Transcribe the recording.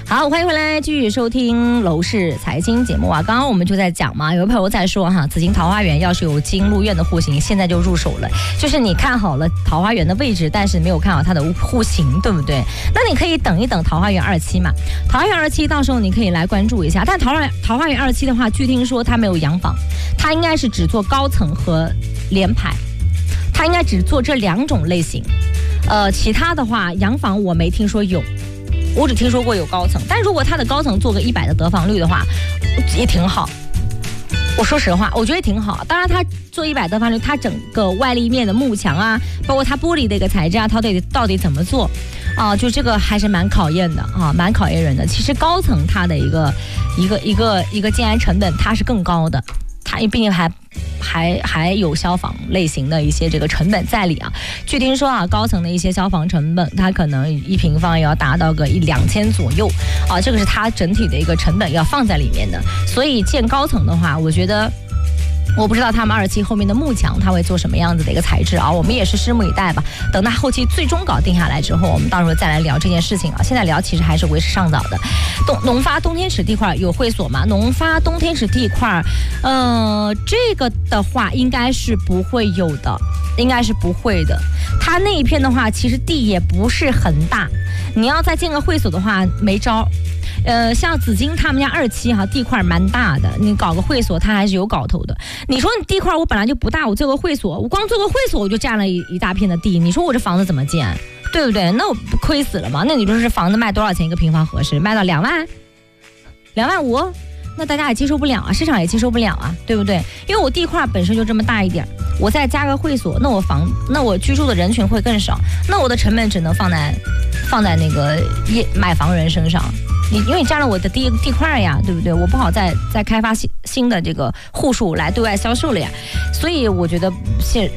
好，欢迎回来，继续收听楼市财经节目啊。刚刚我们就在讲嘛，有朋友在说哈，紫金桃花源要是有经陆院的户型，现在就入手了。就是你看好了桃花源的位置，但是没有看好它的户型，对不对？那你可以等一等桃花源27嘛，桃花源27到时候你可以来关注一下。但桃花源27的话，据听说它没有洋房，它应该是只做高层和联排，它应该只做这2种类型。其他的话，洋房我没听说有。我只听说过有高层，但如果它的高层做个100的得房率的话，也挺好。我说实话，我觉得挺好。当然，它做100得房率，它整个外立面的幕墙啊，包括它玻璃的一个材质啊，它到底怎么做啊？就这个还是蛮考验的啊，蛮考验人的。其实高层它的一个建安成本，它是更高的。它毕竟还有消防类型的一些这个成本在里啊。据听说啊，高层的一些消防成本，它可能1平方也要达到个1-2000左右啊，这个是它整体的一个成本要放在里面的。所以建高层的话，我觉得。我不知道他们27后面的幕墙它会做什么样子的一个材质啊，我们也是拭目以待吧。等它后期最终稿定下来之后，我们到时候再来聊这件事情啊。现在聊其实还是为时尚早的。农发东天池地块有会所吗？农发东天池地块，这个的话应该是不会有的，应该是不会的。它那一片的话，其实地也不是很大，你要再建个会所的话没招。像紫金他们家27哈，地块蛮大的，你搞个会所它还是有搞头的。你说你地块我本来就不大，我做个会所，我光做个会所我就占了一大片的地，你说我这房子怎么建，对不对？那我不亏死了吗？那你说是房子卖多少钱一个平方合适？卖到2万、2万5，那大家也接受不了啊，市场也接受不了啊，对不对？因为我地块本身就这么大一点，我再加个会所，那我居住的人群会更少，那我的成本只能放在那个买房人身上。因为你占了我的地块呀，对不对？我不好再开发新的这个户数来对外销售了呀，所以我觉得